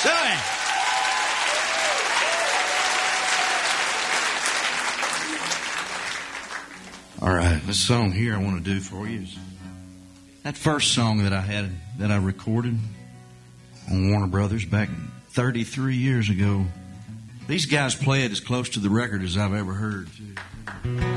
Billy. All right, this song here I want to do for you is that first song that I recorded on Warner Brothers back 33 years ago. These guys play it as close to the record as I've ever heard.